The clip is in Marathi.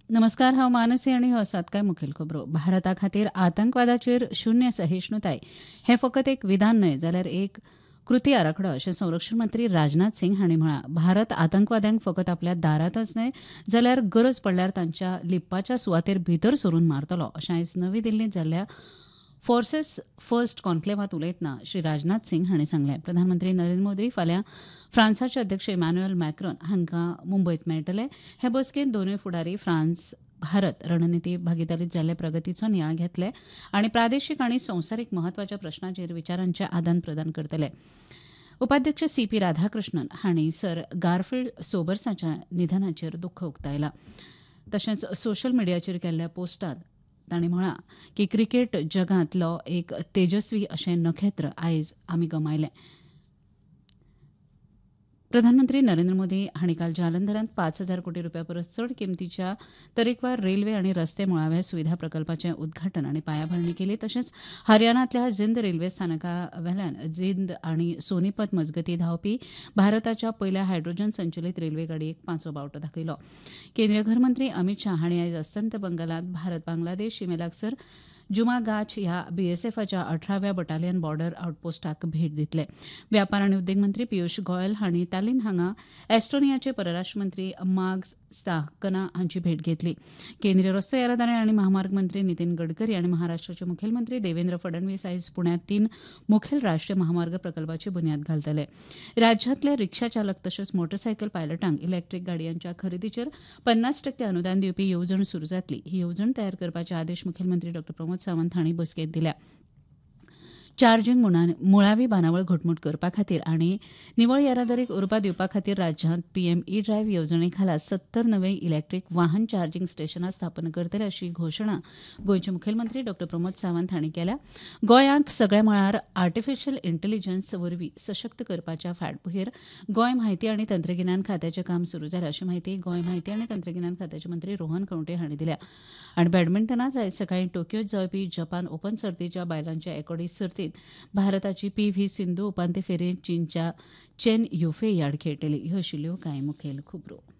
नमस्कार, हांव मानसी आनी हो आसात कांय मुखेल खबरो. भारता खातीर आतंकवादाचेर शून्य सहिष्णुताय हें फकत एक विधान न्हय जाल्यार एक कृती आराखडो अशें संरक्षण मंत्री राजनाथ सिंग हांणी म्हळां. भारत आतंकवाद्यांक फकत आपल्या दारांतच न्हय जाल्यार गरज पडल्यार तांच्या लिप्पाच्या सुवातेर भितर सरून मारतलो अशें आयज नवी दिल्लींत जाल्ल्या फोर्सेस फर्स्ट कॉन्क्लेवांत उलयतना श्री राजनाथ सिंग हांणी सांगलें. प्रधानमंत्री नरेंद्र मोदी फाल्यां फ्रांसाचे अध्यक्ष इमॅन्युएल मॅक्रोन हांकां मुंबयत मेळटले. हे बसकेंत दोनूय फुडारी फ्रांस भारत रणनिती भागीदारीत जाल्ले प्रगतीचो नियाळ घेतले आनी प्रादेशीक आनी संवसारीक म्हत्वाच्या प्रस्नांचेर विचारांचें आदान प्रदान करतले. उपाध्यक्ष सीपी राधाकृष्णन हांणी सर गारफिल्ड सोबर्साच्या निधनाचेर दुख्ख उक्तायलां. तशेंच सोशल मिडियाचेर केल्ल्या पोस्टांत तांणी म्हळां की क्रिकेट जगांतलो एक तेजस्वी अशें नखेत्र आयज आमी गमायलें. प्रधानमंत्री नरेंद्र मोदी हांणी काल जालंधरांत 5,000 कोटी रुपया परस चड किंमतीच्या तरेकवार रेल्वे आनी रस्ते मुळाव्या सुविधा प्रकल्पाचें उद्घाटन आनी पायाभरणी केली. तशेंच हरयानांतल्या जिंद रेल्वे स्थानकावेल्यान जिंद आनी सोनीपत मजगतीं धांवपी भारताच्या पयल्या हायड्रोजन संचलीत रेल्वे गाडयेक पांचवो बावटो दाखयलो. केंद्रीय घर मंत्री अमीत शाह हांणी आयज अस्तंत बंगालांत भारत बांगलादेश शिमेलागसार जुमागाच ह्या बीएसएफच्या 18व्या बटालियन बॉर्डर आउटपोस्टाक भेट दितले. व्यापार आनी उद्देग मंत्री पियुष गोयल हांणी टालीन हांगा एस्टोनियाचे परराष्ट्र मंत्री मार्क्स स्टाहकना हांची भेट घेतली. केंद्रीय रस्तो येरादारी आनी महामार्ग मंत्री नितीन गडकरी आनी महाराष्ट्राचे मुखेलमंत्री देवेंद्र फडणवीस आयज पुण्यांत 3 मुखेल राष्ट्रीय महामार्ग प्रकल्पाची बुन्याद घालतले. राज्यांतले रिक्षा चालक तशेंच मोटरसायकल पायलटांक इलेक्ट्रीक गाडयांच्या खरेदीचेर 50% अनुदान दिवपी येवजण सुरू जातली. ही येवजण तयार करपाचे आदेश मुखेलमंत्री डॉ प्रमोद सावंत हांणी बसकेंत दिल्या. चार्जिंग मुळावी बांदावळ घटमूट करपा खातीर आनी निवळ येरादारीक उर्बा दिवपा खातीर राज्यांत पीएम ई ड्रायव्ह येवजणे खाला 70 नवे इलेक्ट्रीक वाहन चार्जिंग स्टेशनां स्थापन करतले अशी घोशणा गोंयचे मुखेलमंत्री डॉ प्रमोद सावंत हांणी केल्या. गोंयांक सगळ्या मळार आर्टिफिशियल इंटेलिजन्स वरवीं सशक्त करपाच्या फाटभुंयेर गोंय म्हायती आनी तंत्रगिन्यान खात्याचें काम सुरू जालां अशी माहिती गोंय म्हायती आनी तंत्रगिन्यान खात्याचे मंत्री रोहन खंवटे हांणी दिल्या. आनी बॅडमिंटनांत आयज सकाळीं टोकियोत जावपी जपान ओपन सर्तीच्या बायलांच्या एकोडीत सर्तींत भारताची पी.व्ही. सिंधू उपांत्य फेरयेंत चीनच्या चेन युफेई आड खेळटली. ह्यो आशिल्ल्यो कांय मुखेल खबरो.